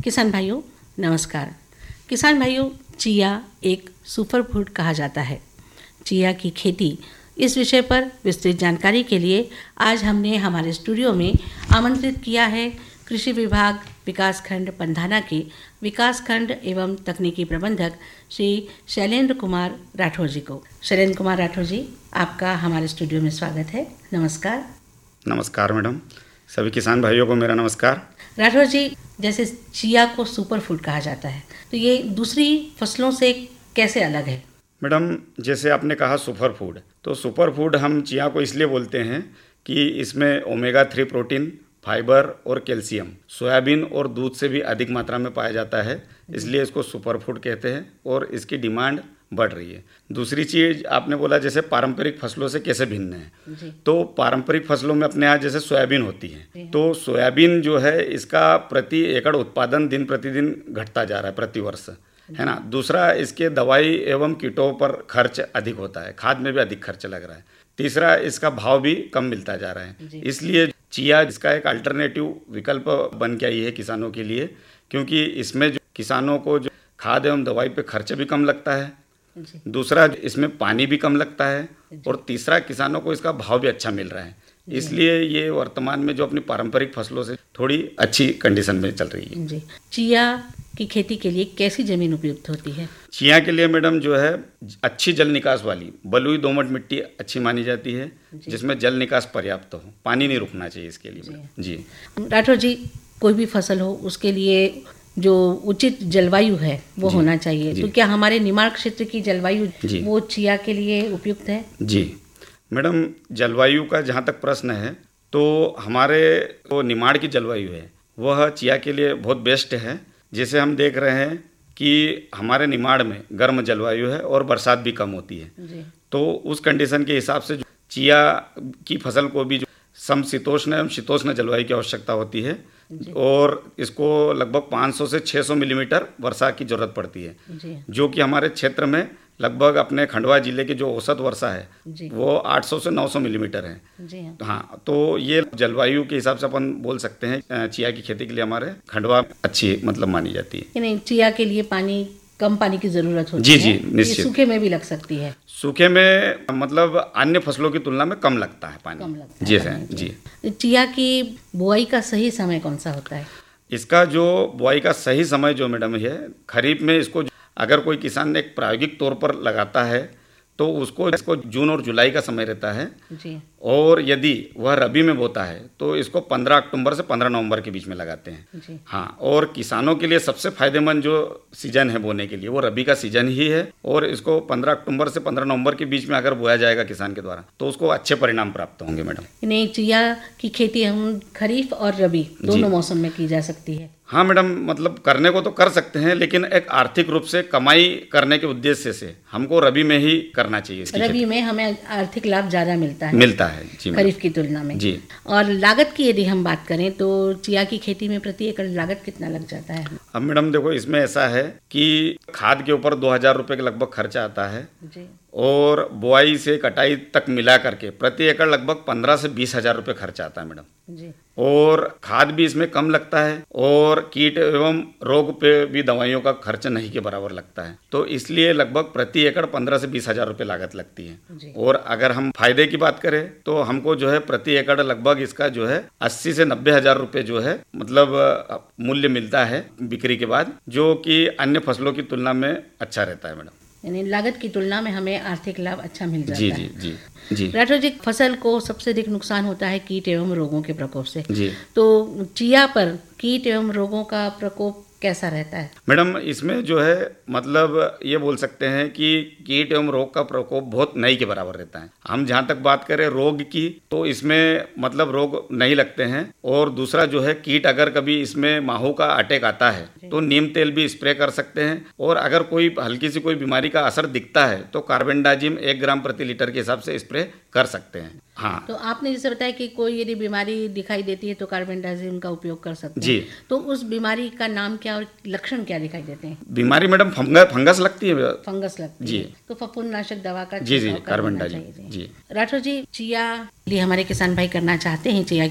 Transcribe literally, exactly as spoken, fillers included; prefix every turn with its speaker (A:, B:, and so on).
A: किसान भाइयों नमस्कार। किसान भाइयों, चिया एक सुपर फूड कहा जाता है। चिया की खेती, इस विषय पर विस्तृत जानकारी के लिए आज हमने हमारे स्टूडियो में आमंत्रित किया है कृषि विभाग विकासखंड पंधाना के विकासखंड एवं तकनीकी प्रबंधक श्री शैलेंद्र कुमार राठौर जी को। शैलेंद्र कुमार राठौर जी, आपका हमारे स्टूडियो में स्वागत है। नमस्कार।
B: नमस्कार मैडम, सभी किसान भाइयों को मेरा नमस्कार।
A: राठौर जी, जैसे चिया को सुपर फूड कहा जाता है, तो ये दूसरी फसलों से कैसे अलग है?
B: मैडम, जैसे आपने कहा सुपर फूड, तो सुपर फूड हम चिया को इसलिए बोलते हैं कि इसमें ओमेगा थ्री प्रोटीन, फाइबर और कैल्शियम सोयाबीन और दूध से भी अधिक मात्रा में पाया जाता है, इसलिए इसको सुपर फूड कहते हैं और इसकी डिमांड बढ़ रही है। दूसरी चीज़ आपने बोला जैसे पारंपरिक फसलों से कैसे भिन्न है, तो पारंपरिक फसलों में अपने यहाँ जैसे सोयाबीन होती है, तो सोयाबीन जो है इसका प्रति एकड़ उत्पादन दिन प्रतिदिन घटता जा रहा है प्रति वर्ष, है ना। दूसरा, इसके दवाई एवं कीटों पर खर्च अधिक होता है, खाद में भी अधिक खर्च लग रहा है। तीसरा, इसका भाव भी कम मिलता जा रहा है, इसलिए चिया इसका एक अल्टरनेटिव विकल्प बन के आई है किसानों के लिए, क्योंकि इसमें जो किसानों को जो खाद एवं दवाई पे खर्च भी कम लगता है, दूसरा इसमें पानी भी कम लगता है, और तीसरा किसानों को इसका भाव भी अच्छा मिल रहा है। इसलिए ये वर्तमान में जो अपनी पारंपरिक फसलों से थोड़ी अच्छी कंडीशन में चल रही है।
A: जी। चिया की खेती के लिए कैसी जमीन उपयुक्त होती है?
B: चिया के लिए मैडम जो है अच्छी जल निकास वाली बलुई दोमट मिट्टी अच्छी मानी जाती है, जिसमें जल निकास पर्याप्त हो, पानी नहीं रुकना चाहिए इसके लिए। जी
A: राठौर जी, कोई भी फसल हो उसके लिए जो उचित जलवायु है वो होना चाहिए, तो क्या हमारे निमाड़ क्षेत्र की जलवायु वो चिया के लिए उपयुक्त है? जी
B: मैडम, जलवायु का जहाँ तक प्रश्न है, तो हमारे जो निमाड़ की जलवायु है वह चिया के लिए बहुत बेस्ट है। जैसे हम देख रहे हैं कि हमारे निमाड़ में गर्म जलवायु है और बरसात भी कम होती है, तो उस कंडीशन के हिसाब से जो चिया की फसल को भी जो समशीतोष्ण एवं शीतोष्ण जलवायु की आवश्यकता होती है, और इसको लगभग पाँच सौ से छह सौ मिलीमीटर वर्षा की जरूरत पड़ती है, जो कि हमारे क्षेत्र में लगभग अपने खंडवा जिले की जो औसत वर्षा है वो आठ सौ से नौ सौ मिलीमीटर है। हाँ, तो ये जलवायु के हिसाब से अपन बोल सकते हैं चिया की खेती के लिए हमारे खंडवा अच्छी मतलब मानी जाती है।
A: नहीं, चिया के लिए पानी कम पानी की जरूरत होती
B: जी,
A: है।
B: जी निश्चित।
A: सूखे में भी लग सकती है?
B: सूखे में मतलब अन्य फसलों की तुलना में कम लगता है पानी।
A: कम लगता
B: जी
A: है
B: जी।
A: चिया की बुआई का सही समय कौन सा होता है?
B: इसका जो बुआई का सही समय जो मैडम है, खरीफ में इसको अगर कोई किसान एक प्रायोगिक तौर पर लगाता है तो उसको इसको जून और जुलाई का समय रहता है जी। और यदि वह रबी में बोता है तो इसको पंद्रह अक्टूबर से पंद्रह नवंबर के बीच में लगाते हैं जी। हाँ, और किसानों के लिए सबसे फायदेमंद जो सीजन है बोने के लिए वो रबी का सीजन ही है, और इसको पंद्रह अक्टूबर से पंद्रह नवंबर के बीच में अगर बोया जाएगा किसान के द्वारा तो उसको अच्छे परिणाम प्राप्त होंगे। मैडम,
A: नहीं, चिया की खेती हम खरीफ और रबी दोनों मौसम में की जा सकती है?
B: हाँ मैडम, मतलब करने को तो कर सकते हैं, लेकिन एक आर्थिक रूप से कमाई करने के उद्देश्य से हमको रबी में ही करना चाहिए।
A: रबी में हमें आर्थिक लाभ ज्यादा मिलता है
B: मिलता है जी
A: खरीफ की तुलना में जी। और लागत की यदि हम बात करें तो चिया की खेती में प्रति एकड़ लागत कितना लग जाता है?
B: अब मैडम देखो, इसमें ऐसा है कि खाद के ऊपर दो हजार रुपये के लगभग खर्चा आता है जी, और बुआई से कटाई तक मिला करके प्रति एकड़ लगभग पंद्रह से बीस हजार रुपये खर्चा आता है मैडम जी। और खाद भी इसमें कम लगता है, और कीट एवं रोग पे भी दवाइयों का खर्च नहीं के बराबर लगता है, तो इसलिए लगभग प्रति एकड़ पंद्रह से बीस हजार रुपये लागत लगती है। और अगर हम फायदे की बात करें तो हमको जो है प्रति एकड़ लगभग इसका जो है अस्सी से नब्बे हजार रुपये जो है मतलब मूल्य मिलता है बिक्री के बाद, जो कि अन्य फसलों की तुलना में अच्छा रहता है मैडम।
A: यानी लागत की तुलना में हमें आर्थिक लाभ अच्छा मिल जाता
B: जी,
A: है।
B: जी जी जी।
A: राठौर जी, फसल को सबसे अधिक नुकसान होता है कीट एवं रोगों के प्रकोप से
B: जी।
A: तो चिया पर कीट एवं रोगों का प्रकोप कैसा रहता है?
B: मैडम, इसमें जो है मतलब ये बोल सकते हैं कि कीट एवं रोग का प्रकोप बहुत नहीं के बराबर रहता है। हम जहाँ तक बात करें रोग की, तो इसमें मतलब रोग नहीं लगते हैं, और दूसरा जो है कीट अगर कभी इसमें माहू का अटैक आता है तो नीम तेल भी स्प्रे कर सकते हैं, और अगर कोई हल्की सी कोई बीमारी का असर दिखता है तो कार्बेंडाजिम एक ग्राम प्रति लीटर के हिसाब से स्प्रे कर सकते हैं। हाँ,
A: तो आपने जैसे बताया कि कोई यदि बीमारी दिखाई देती है तो कार्बेंडाजिम का उपयोग कर सकते हैं
B: जी।
A: तो उस बीमारी का नाम क्या और लक्षण क्या दिखाई देते हैं?
B: बीमारी मैडम फंगस फंगस लगती है।
A: फंगस लगती
B: जी।
A: है तो फफूंदनाशक दवा का
B: जी जी कार्बेंडाजिम जी।
A: राठौर जी, चिया लिए हमारे किसान भाई करना चाहते हैं चिया